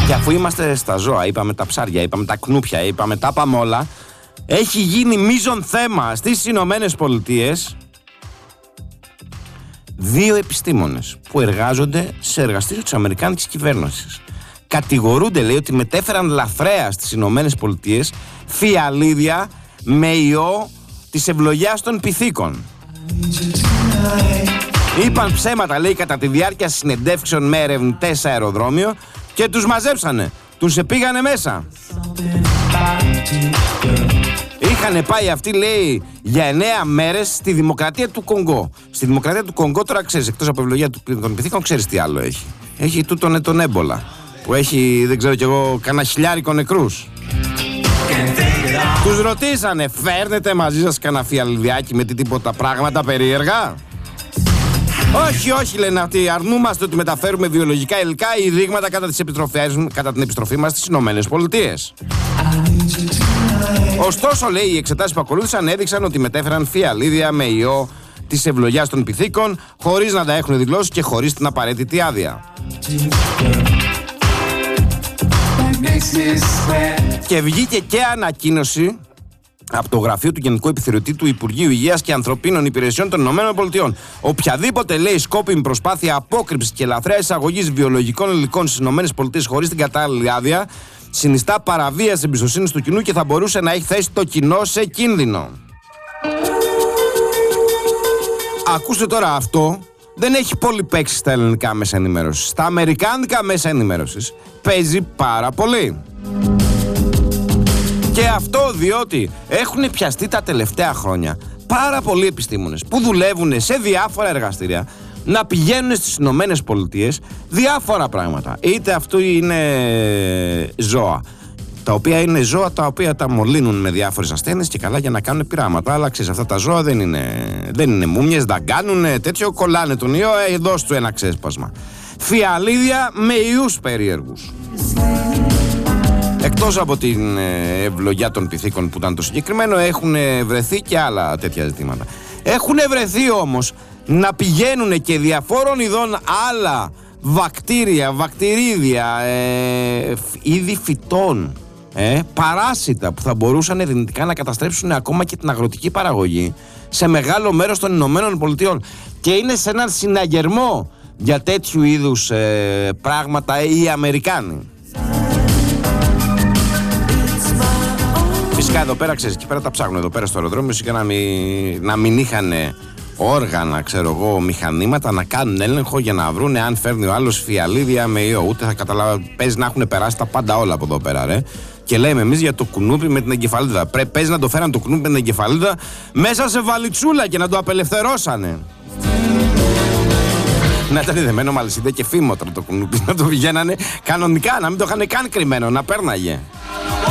Και αφού είμαστε στα ζώα, είπαμε τα ψάρια, είπαμε τα κνούπια, είπαμε τα πάμε όλα, έχει γίνει μείζον θέμα στις Ηνωμένες Πολιτείες δύο επιστήμονες που εργάζονται σε εργαστήριο της Αμερικάνικης κυβέρνησης. Κατηγορούνται, λέει, ότι μετέφεραν λαθρέα στις Ηνωμένες Πολιτείες φιαλίδια με ιό της ευλογιάς των πυθίκων. Είπαν ψέματα, λέει, κατά τη διάρκεια συνεντεύξεων με ερευνητές σε αεροδρόμιο και τους μαζέψανε. Τους επήγανε μέσα. Είχανε πάει αυτοί, λέει, για 9 μέρες στη Δημοκρατία του Κονγκό. Στη Δημοκρατία του Κονγκό, τώρα ξέρεις, εκτός από ευλογία των πυθίκων, ξέρεις τι άλλο έχει. Έχει τούτον τον έμπολα, που έχει, δεν ξέρω κι εγώ, κανένα χιλιάρικο νεκρούς. Τους ρωτήσανε, φέρνετε μαζί σας κανένα φιαλιδιάκι με τίποτα πράγματα περίεργα? Όχι, όχι, λένε αυτοί, αρνούμαστε ότι μεταφέρουμε βιολογικά υλικά ή δείγματα κατά την επιστροφή μας στις Ηνωμένες Πολιτείες. Ωστόσο, λέει, οι εξετάσεις που ακολούθησαν έδειξαν ότι μετέφεραν φιαλίδια με ιό της ευλογιάς των πυθίκων χωρίς να τα έχουν δηλώσει και χωρίς την απαραίτητη άδεια. Και βγήκε και ανακοίνωση από το γραφείο του Γενικού Επιθεωρητή του Υπουργείου Υγείας και Ανθρωπίνων Υπηρεσιών των ΗΠΑ. Οποιαδήποτε, λέει, σκόπιμη προσπάθεια απόκρυψης και λαθρέα εισαγωγής βιολογικών υλικών στις ΗΠΑ χωρίς την κατάλληλη άδεια συνιστά παραβίαση εμπιστοσύνης του κοινού και θα μπορούσε να έχει θέσει το κοινό σε κίνδυνο. Ακούστε τώρα, αυτό δεν έχει πολύ παίξει στα ελληνικά μέσα ενημέρωσης. Στα αμερικάνικα μέσα ενημέρωσης παίζει πάρα πολύ. Και αυτό διότι έχουν πιαστεί τα τελευταία χρόνια πάρα πολλοί επιστήμονες που δουλεύουν σε διάφορα εργαστήρια να πηγαίνουν στις Ηνωμένες Πολιτείες διάφορα πράγματα. Είτε αυτό είναι ζώα, τα οποία είναι ζώα τα οποία τα μολύνουν με διάφορες ασθένειες και καλά για να κάνουν πειράματα. Αλλά ξέρεις, αυτά τα ζώα δεν είναι μούμιες, δαγκάνουν τέτοιο, κολλάνε τον ιό, δώσ' του ένα ξέσπασμα. Φιαλίδια με ιούς περίεργους. Εκτός από την ευλογιά των πυθίκων που ήταν το συγκεκριμένο, έχουν βρεθεί και άλλα τέτοια ζητήματα. Έχουν βρεθεί όμως να πηγαίνουν και διαφόρων ειδών άλλα βακτήρια, βακτηρίδια, είδη φυτών, παράσιτα που θα μπορούσαν δυνητικά να καταστρέψουν ακόμα και την αγροτική παραγωγή σε μεγάλο μέρος των Ηνωμένων Πολιτειών. Και είναι σε έναν συναγερμό για τέτοιου είδους πράγματα οι Αμερικάνοι. Φυσικά εδώ πέρα, ξέρεις, εκεί πέρα τα ψάχνουν εδώ πέρα στο αεροδρόμιο και να μην είχαν όργανα, ξέρω εγώ, μηχανήματα να κάνουν έλεγχο για να βρουν αν φέρνει ο άλλος φιαλίδια με ιό. Ούτε θα καταλάβει, παίζει να έχουν περάσει τα πάντα όλα από εδώ πέρα, ρε. Και λέμε εμείς για το κουνούπι με την εγκεφαλίδα. Παίζει να το φέραν το κουνούπι με την εγκεφαλίδα μέσα σε βαλιτσούλα και να το απελευθερώσανε. Να ήταν δεμένο με αλυσίδα και φήμοτρο το κουνούπι, να το πηγαίνανε κανονικά, να μην το είχαν καν κρυμμένο, να πέρναγε.